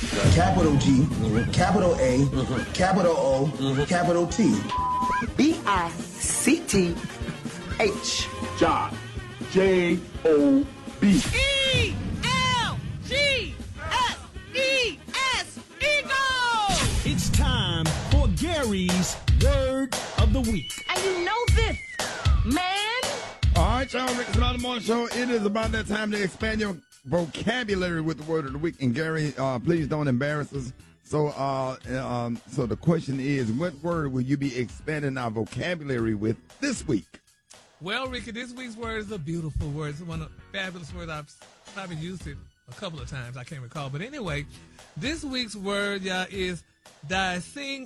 capital G, capital A, capital O, capital T. B-I-C-T-H. Job. J-O-B. E-L-G-S-E-S. Eagle! It's time for Gary's Word of the Week. And you know this, man. All right, y'all, Rick Smiley Morning Show. It is about that time to expand your vocabulary with the word of the week. And Gary, please don't embarrass us. So, so the question is, what word will you be expanding our vocabulary with this week? Well, Ricky, this week's word is a beautiful word. It's one of the fabulous words. I've probably used it a couple of times. I can't recall. But anyway, this week's word, y'all, is That's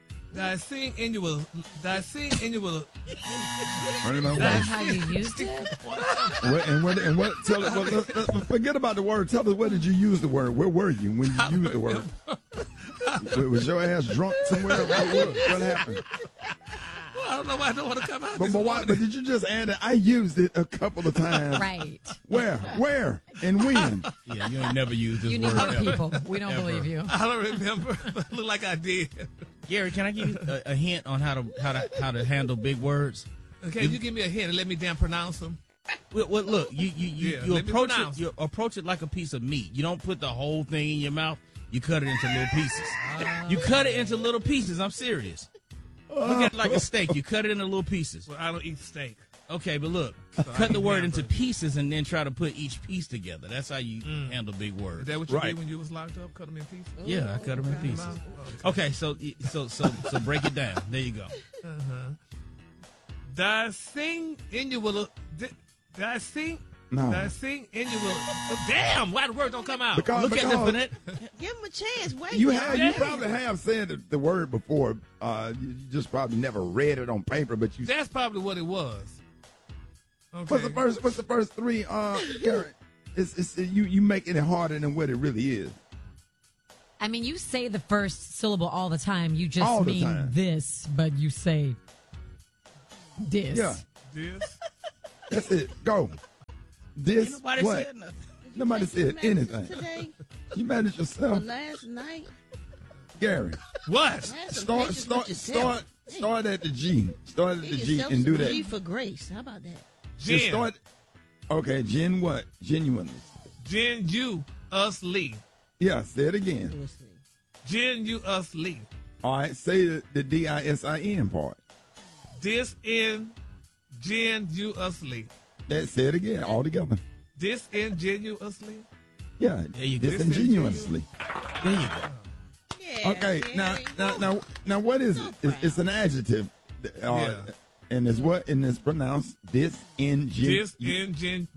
how you used it? What? Tell us. Forget about the word. Tell us, where did you use the word? Where were you when you used the word? Was your ass drunk somewhere? What happened? Well, I don't know why I don't want to come out. But did you just add it? I used it a couple of times. Right. Where? And when? Yeah, you ain't never used this You word. need other ever. people. We don't believe you. I don't remember, but it looked like I did. Gary, can I give you a hint on how to handle big words? Okay, you give me a hint and let me damn pronounce them. Well, look, you approach it like a piece of meat. You don't put the whole thing in your mouth. You cut it into little pieces. You cut it into little pieces. I'm serious. Look at it like a steak. You cut it into little pieces. Well, I don't eat steak. Okay, but look, cut the word into pieces and then try to put each piece together. That's how you handle big words. Is that what you did when you was locked up? Cut them in pieces? Yeah, I cut them in pieces. Okay, so break it down. There you go. Damn, why the word don't come out? Look at the finette. Give him a chance. Wait. You probably have said the word before. You just probably never read it on paper, but you. That's probably what it was. Okay. What's the first three? Gary, it's you making it harder than what it really is. I mean, you say the first syllable all the time. You just All the mean time. this, but you say this. Yeah, This? that's it. Go. This Ain't nobody what? said nothing. Nobody said anything. Today You managed or yourself, last night. Gary. What? Start at the G. Start at the G and do that. G for grace. How about that? Just Jen. start. Okay, Jen. What? Genuinely. Genuously. Yeah. Say it again. Genuously. All right. Say the DISIN part. Disingenuously. Say it again. All together. Disingenuously. Yeah. There you go. Disingenuously. There you go. Yeah, Okay. Now, what is it? It's an adjective. Yeah. And it's what? And it's pronounced Disingenuously.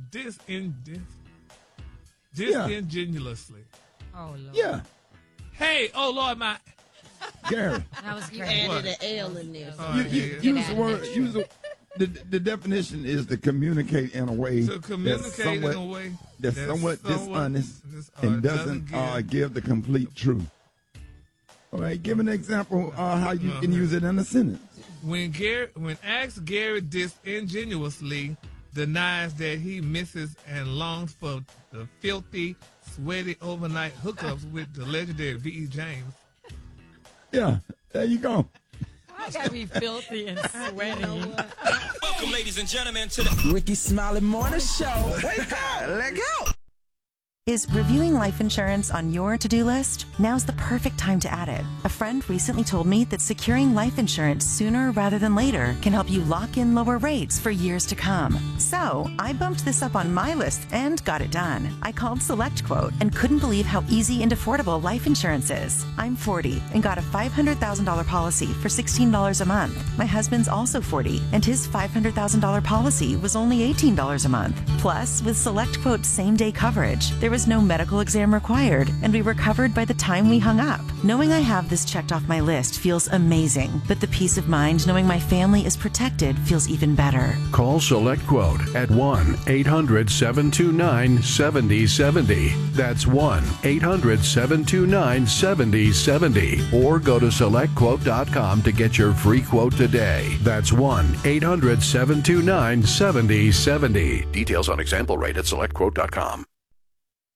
Oh, Lord. Yeah. Hey, oh Lord, my. Gary. That was You great. added an L in there. Use the word. The definition is to communicate in a way To communicate in a way that's somewhat dishonest and doesn't give the complete truth. All right, give an example how you can use it in a sentence. When asked, Gary disingenuously denies that he misses and longs for the filthy, sweaty overnight hookups with the legendary V.E. James. Yeah, there you go. I gotta be filthy and sweaty. Welcome, ladies and gentlemen, to the Ricky Smiley Morning Show. Wake up. Let go. Is reviewing life insurance on your to-do list? Now's the perfect time to add it. A friend recently told me that securing life insurance sooner rather than later can help you lock in lower rates for years to come. So I bumped this up on my list and got it done. I called SelectQuote and couldn't believe how easy and affordable life insurance is. I'm 40 and got a $500,000 policy for $16 a month. My husband's also 40 and his $500,000 policy was only $18 a month. Plus, with SelectQuote's same-day coverage, there was no medical exam required, and we were covered by the time we hung up. Knowing I have this checked off my list feels amazing, but the peace of mind knowing my family is protected feels even better. Call SelectQuote at 1-800-729-7070. That's 1-800-729-7070. Or go to SelectQuote.com to get your free quote today. That's 1-800-729-7070. Details on example rate at SelectQuote.com.